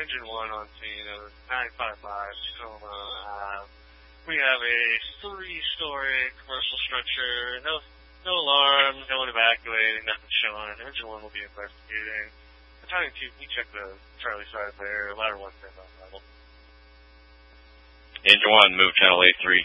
Engine 1 on scene of 955 Tacoma Ave. We have a 3-story commercial structure, no alarm, no one evacuating, nothing showing. Engine 1 will be investigating. Battalion 2, we check the Charlie side there, ladder 1 standby level. Engine 1, move channel A3.